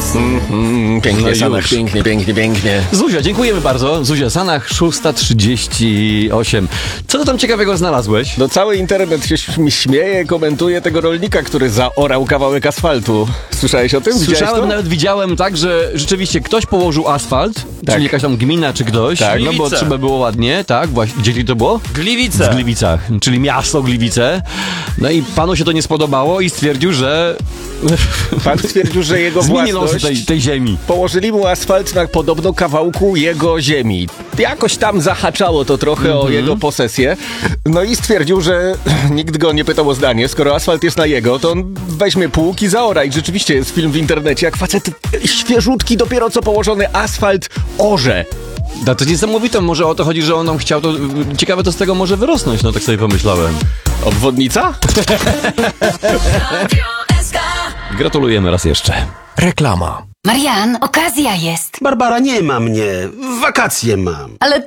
Pięknie, Sanach, pięknie, pięknie, pięknie. Zuzia, dziękujemy bardzo. Zuzia Sanach, 6:38. Co ty tam ciekawego znalazłeś? No cały internet się śmieje, komentuje tego rolnika, który zaorał kawałek asfaltu. Słyszałeś o tym? Widziałeś Słyszałem, to? nawet widziałem tak, że rzeczywiście ktoś położył asfalt, Tak. czyli jakaś tam gmina czy ktoś, Tak. no bo Gliwice. trzeba było ładnie, tak, właśnie. Gdzie to było? Gliwice. W Gliwicach, czyli miasto Gliwice. No i panu się to nie spodobało i stwierdził, że Pan stwierdził, że jego zmieni losy własność... tej ziemi. Położyli mu asfalt na podobno kawałku jego ziemi. Jakoś tam zahaczało to trochę o jego posesję. No i stwierdził, że nikt go nie pytał o zdanie. Skoro asfalt jest na jego, to on weźmie pług i zaora. I rzeczywiście jest film w internecie, jak facet świeżutki, dopiero co położony asfalt orze. No to niesamowite, może o to chodzi, że on nam chciał to... Ciekawe, to z tego może wyrosnąć, no tak sobie pomyślałem. Obwodnica? Gratulujemy raz jeszcze. Reklama. Marian, okazja jest. Barbara, nie ma mnie. Wakacje mam. Ale